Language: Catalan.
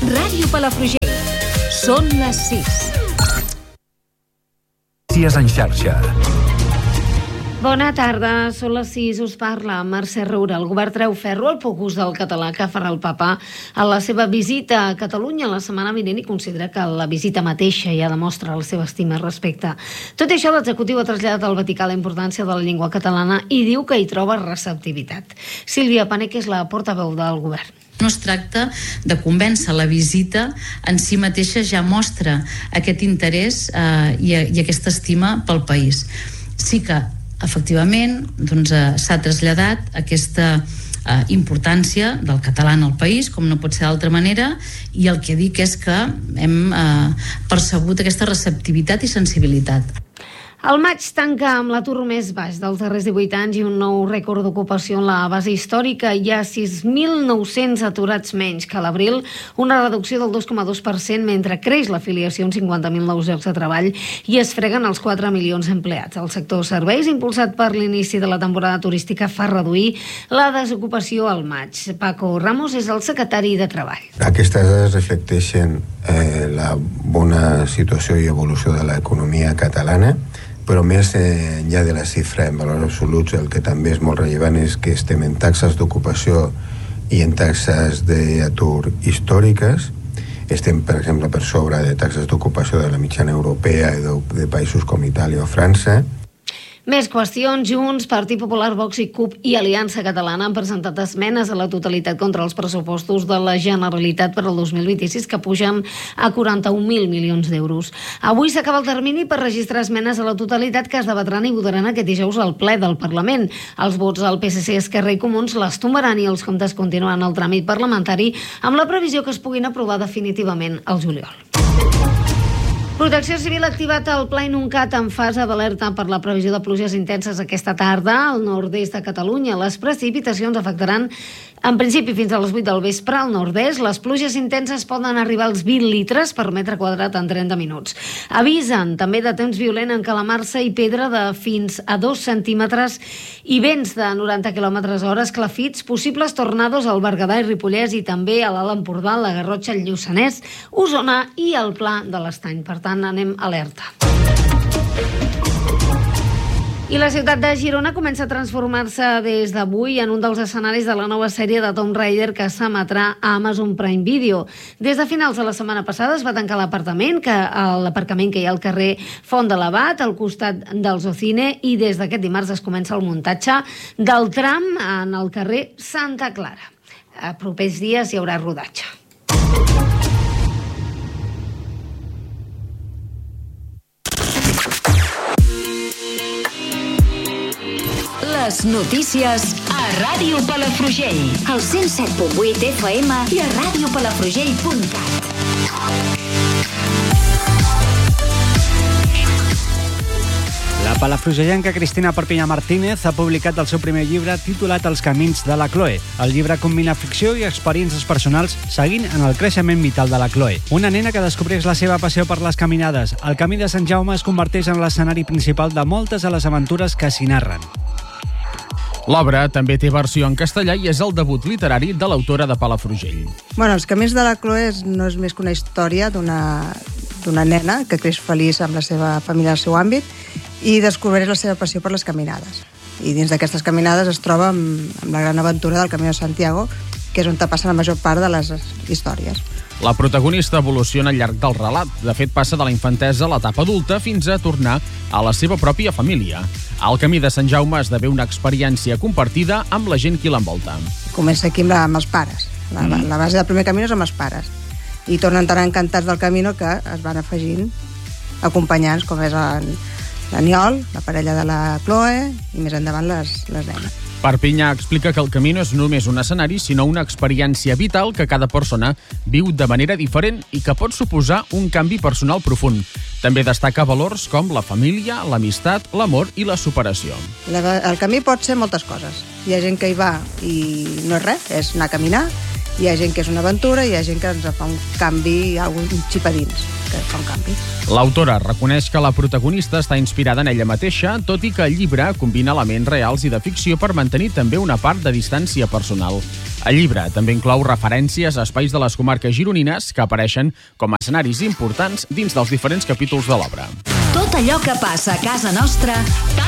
Ràdio Palafrugell. Són les 6. Notícies en xarxa. Bona tarda, són les 6, us parla Mercè Roura. El govern treu ferro al poc ús del català que farà el papa a la seva visita a Catalunya la setmana vinent i considera que la visita mateixa ja demostra la seva estima i respecte. Tot i això, l'executiu ha traslladat al Vaticà la importància de la llengua catalana i diu que hi troba receptivitat. Sílvia Paneque és la portaveu del govern. No es tracta de convèncer, la visita en si mateixa ja mostra aquest interès i aquesta estima pel país. Sí que efectivament s'ha traslladat aquesta importància del català en el país, com no pot ser d'altra manera, i el que dic és que hem percebut aquesta receptivitat i sensibilitat. El maig tanca amb l'atur més baix dels darrers 18 anys i un nou rècord d'ocupació en la base històrica. Hi ha 6.900 aturats menys que a l'abril, una reducció del 2,2%, mentre creix l'afiliació amb 50.000 nous llocs de treball i es freguen els 4 milions d'empleats. El sector serveis, impulsat per l'inici de la temporada turística, fa reduir la desocupació al maig. Paco Ramos és el secretari de Treball. Aquestes dades reflecteixen la bona situació i evolució de l'economia catalana, però més enllà de la xifra en valors absoluts, el que també és molt rellevant és que estem en taxes d'ocupació i en taxes d'atur històriques. Estem, per exemple, per sobre de taxes d'ocupació de la mitjana europea i de països com Itàlia o França. Més qüestions. Junts, Partit Popular, Vox i CUP i Aliança Catalana han presentat esmenes a la totalitat contra els pressupostos de la Generalitat per al 2026, que pugen a 41.000 milions d'euros. Avui s'acaba el termini per registrar esmenes a la totalitat que es debatran i votaran aquest dijous al ple del Parlament. Els vots del PSC, Esquerra i Comuns les tombaran i els comptes continuen el tràmit parlamentari amb la previsió que es puguin aprovar definitivament al juliol. Protecció Civil ha activat el Pla Inuncat en fase d'alerta per la previsió de pluges intenses aquesta tarda al nord-est de Catalunya. Les precipitacions afectaran en principi fins a les 8 del vespre al nord-est. Les pluges intenses poden arribar als 20 litres per metre quadrat en 30 minuts. Avisen també de temps violent en calamarsa i pedra de fins a 2 centímetres i vents de 90 km/h esclafits, possibles tornados al Berguedà i Ripollès i també a l'Alt Empordà, la Garrotxa, el Lluçanès, Osona i el Pla de l'Estany. Per tant, anem alerta. I la ciutat de Girona comença a transformar-se des d'avui en un dels escenaris de la nova sèrie de Tomb Raider que s'emetrà a Amazon Prime Video. Des de finals de la setmana passada es va tancar l'aparcament que hi ha al carrer Font de l'Abat, al costat del Zocine, i des d'aquest dimarts es comença el muntatge del tram en el carrer Santa Clara. A propers dies hi haurà rodatge. Les notícies a Ràdio Palafrugell. Al 107.8 FM i a radiopalafrugell.cat. La palafrugellenca Cristina Perpinyà Martínez ha publicat el seu primer llibre titulat Els camins de la Chloe. El llibre combina ficció i experiències personals seguint en el creixement vital de la Chloe, una nena que descobreix la seva passió per les caminades. El Camí de Sant Jaume es converteix en l'escenari principal de moltes de les aventures que s'hi narren. L'obra també té versió en castellà i és el debut literari de l'autora de Palafrugell. Els camins de la Chloe no és més que una història d'una nena que creix feliç amb la seva família al seu àmbit i descobreix la seva passió per les caminades. I dins d'aquestes caminades es troba amb la gran aventura del Camí de Santiago, que és on passa la major part de les històries. La protagonista evoluciona al llarg del relat. De fet, passa de la infantesa a l'etapa adulta fins a tornar a la seva pròpia família. El Camí de Sant Jaume esdevé una experiència compartida amb la gent qui l'envolta. Comença aquí amb els pares. La base del primer camí és amb els pares. I tornen tan encantats del camí que es van afegint acompanyants, com és l'Aniol, la parella de la Chloe, i més endavant les nenes. Perpinyà explica que el camí no és només un escenari, sinó una experiència vital que cada persona viu de manera diferent i que pot suposar un canvi personal profund. També destaca valors com la família, l'amistat, l'amor i la superació. El camí pot ser moltes coses. Hi ha gent que hi va i no és res, és anar a caminar. Hi ha gent que és una aventura i hi ha gent que ens fa un canvi, un xip a dins, que fa un canvi. L'autora reconeix que la protagonista està inspirada en ella mateixa, tot i que el llibre combina elements reals i de ficció per mantenir també una part de distància personal. El llibre també inclou referències a espais de les comarques gironines que apareixen com a escenaris importants dins dels diferents capítols de l'obra. Tot allò que passa a casa nostra